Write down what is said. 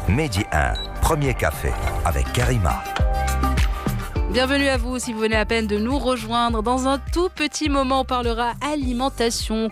Midi 1, premier café avec Karima. Bienvenue à vous si vous venez à peine de nous rejoindre. Dans un tout petit moment, on parlera alimentation,